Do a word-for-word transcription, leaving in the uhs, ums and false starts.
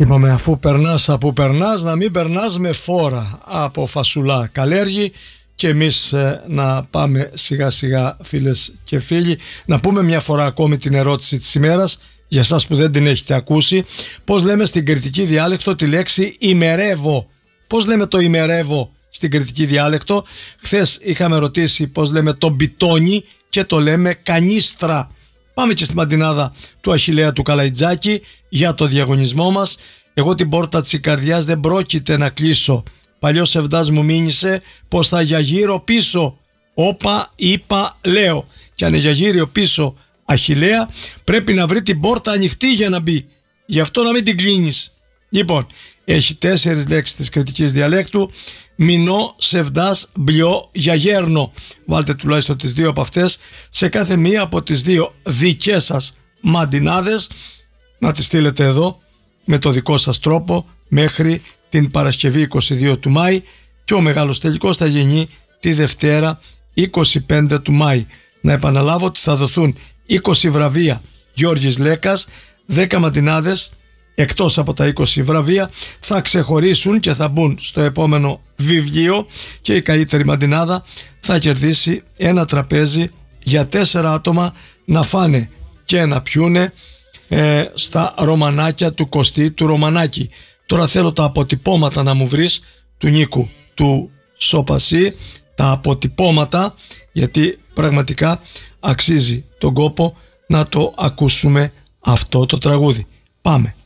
Είπαμε, αφού περνάς από περνάς, να μην περνάς με φόρα από Φασουλά Καλέργη. Και εμείς ε, να πάμε σιγά σιγά, φίλες και φίλοι, να πούμε μια φορά ακόμη την ερώτηση της ημέρας, για εσάς που δεν την έχετε ακούσει. Πώς λέμε στην κρητική διάλεκτο τη λέξη ημερεύω? Πώς λέμε το ημερεύω στην κρητική διάλεκτο? Χθες είχαμε ρωτήσει πώς λέμε το μπιτόνι και το λέμε κανίστρα. Πάμε και στη μαντινάδα του Αχιλλέα του Καλαϊτζάκη για το διαγωνισμό μας. Εγώ την πόρτα της καρδιάς δεν πρόκειται να κλείσω. Παλιός σεβδάς μου μήνυσε πως θα για γύρω πίσω. Όπα, είπα, λέω. Και αν είναι για γύρω πίσω Αχιλλέα, πρέπει να βρει την πόρτα ανοιχτή για να μπει. Γι' αυτό να μην την κλείνεις. Λοιπόν, έχει τέσσερις λέξεις της κρητικής διαλέκτου. Μινώ, σεβδάς, μπλιό, γιαγέρνο. Βάλτε τουλάχιστον τις δύο από αυτές σε κάθε μία από τις δύο δικές σας μαντινάδες. Να τις στείλετε εδώ με το δικό σας τρόπο μέχρι την Παρασκευή είκοσι δύο του Μάη, και ο μεγάλος τελικός θα γίνει τη Δευτέρα είκοσι πέντε του Μάη. Να επαναλάβω ότι θα δοθούν είκοσι βραβεία Γιώργης Λέκας, δέκα μαντινάδες εκτός από τα είκοσι βραβεία θα ξεχωρίσουν και θα μπουν στο επόμενο βιβλίο, και η καλύτερη μαντινάδα θα κερδίσει ένα τραπέζι για τέσσερα άτομα να φάνε και να πιούνε ε, στα Ρωμανάκια του Κωστή του Ρωμανάκη. Τώρα θέλω τα αποτυπώματα να μου βρεις του Νίκου του Σοπασί, τα αποτυπώματα, γιατί πραγματικά αξίζει τον κόπο να το ακούσουμε αυτό το τραγούδι. Πάμε.